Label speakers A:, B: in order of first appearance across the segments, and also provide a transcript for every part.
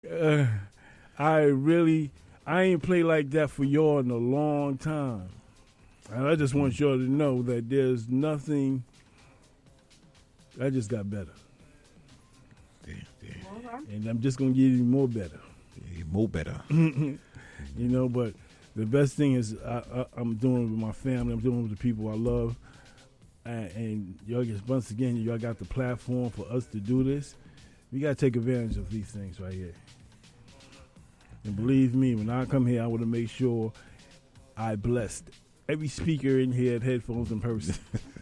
A: Uh, I ain't played like that for y'all in a long time. And I just want y'all to know that there's nothing. I just got better. And I'm just going to get even more better.
B: More better.
A: But the best thing is I'm doing it with my family. I'm doing it with the people I love. And y'all just, once again, y'all got the platform for us to do this. We got to take advantage of these things right here. And believe me, when I come here, I want to make sure I blessed every speaker in here at Headphones in person.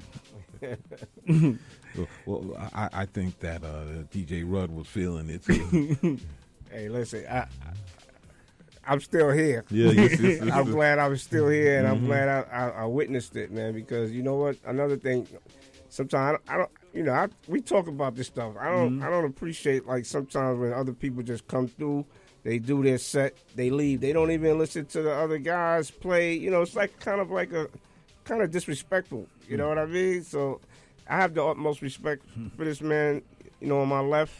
B: Well, I think that DJ Rudd was feeling it too.
C: Hey, listen, I'm still here.
B: Yeah, yes.
C: I'm glad I was still here, and I'm glad I witnessed it, man. Because you know what? Another thing, sometimes I don't. We talk about this stuff. I don't appreciate like sometimes when other people just come through, they do their set, they leave. They don't even listen to the other guys play. It's like kind of disrespectful. You know what I mean? So I have the utmost respect for this man. On my left,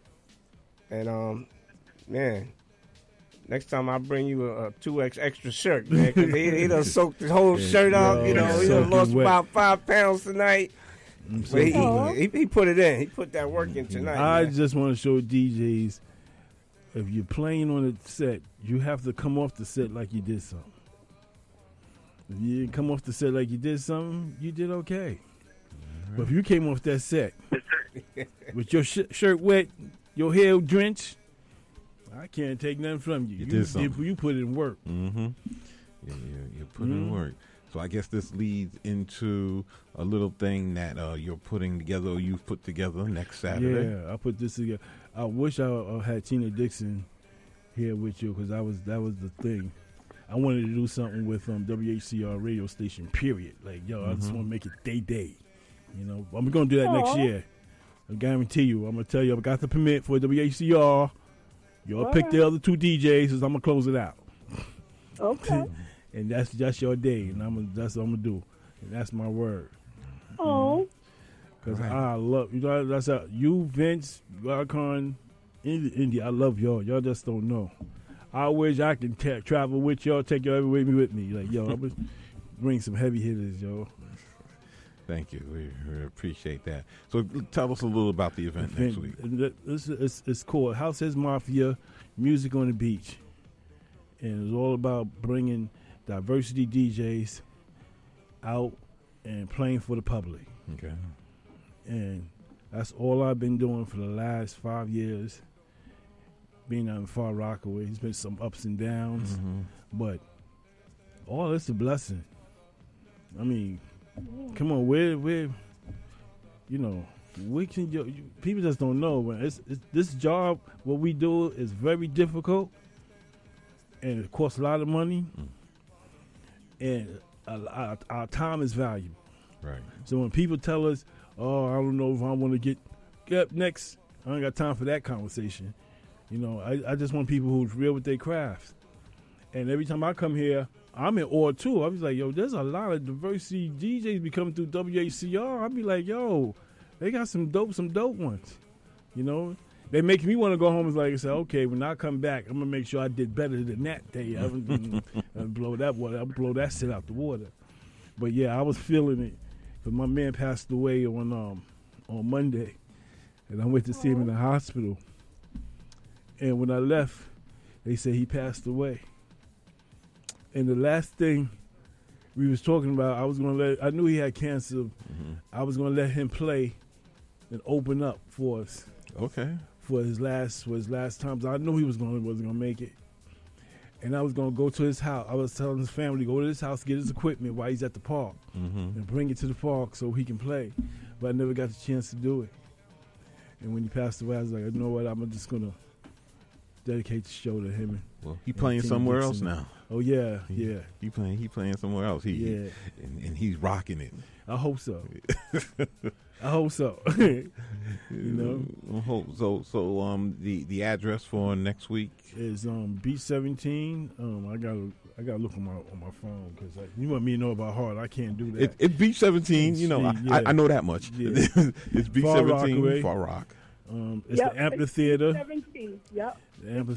C: and man. Next time I bring you a 2X extra shirt, man, because he done soaked the whole shirt up. He done lost about 5 pounds tonight. But he put it in. He put that work in tonight.
A: I just want to show DJs, if you're playing on a set, you have to come off the set like you did something. If you didn't come off the set like you did something, you did okay. But if you came off that set with your shirt wet, your hair drenched, I can't take nothing from you. You put in work.
B: Mm-hmm. Yeah, you put in work. So I guess this leads into a little thing that you're putting together, or you've put together next Saturday.
A: Yeah, I put this together. I wish I had Tina Dixon here with you, because that was the thing. I wanted to do something with WHCR radio station, period. Like, I just want to make it day. I'm going to do that next year. I guarantee you. I'm going to tell you, I got the permit for WHCR. Y'all pick the other 2 DJs, because I'm going to close it out.
D: Okay.
A: And that's just your day, and that's what I'm going to do. And that's my word.
D: Oh.
A: Because I love, that's you, Vince, Garcon, India, I love y'all. Y'all just don't know. I wish I can travel with y'all, take y'all everywhere with me. Like, I'm going to bring some heavy hitters, yo.
B: Thank you. We appreciate that. So tell us a little about the event next week.
A: It's called House Heads Mafia, Music on the Beach. And it's all about bringing diversity DJs out and playing for the public.
B: Okay.
A: And that's all I've been doing for the last 5 years, being out in Far Rockaway. There's been some ups and downs, but all it's a blessing. I mean, come on, where we can. People just don't know. Man. It's this job, what we do, is very difficult, and it costs a lot of money, and our time is valuable.
B: Right.
A: So when people tell us, "Oh, I don't know if I want to get up next," I ain't got time for that conversation. I just want people who's real with their craft. And every time I come here, I'm in awe too. I was like, yo, there's a lot of diversity DJs be coming through WHCR. I'd be like, yo, they got some dope ones. They make me want to go home and like say, okay, when I come back, I'm gonna make sure I did better than that day. I blow that shit out the water. But yeah, I was feeling it. But my man passed away on Monday, and I went to see him in the hospital. And when I left, they said he passed away. And the last thing we was talking about, I knew he had cancer. I was gonna let him play and open up for us.
B: Okay.
A: For his last times. I knew he wasn't gonna make it. And I was gonna go to his house. I was telling his family, go to his house, get his equipment while he's at the park, and bring it to the park so he can play. But I never got the chance to do it. And when he passed away, I was like, you know what? I'm just gonna dedicate the show to him.
B: Well, he playing somewhere else now.
A: Oh yeah.
B: He playing somewhere else. And he's rocking it.
A: I hope so. I hope so.
B: I hope so. So the address for next week
A: is Beach 17. I gotta look on my phone because you want me to know about heart. I can't do that.
B: It's Beach 17. I know that much.
A: Yeah.
B: It's Beach 17, Far Rock.
A: It's the amphitheater.
D: 17. Yep.
A: The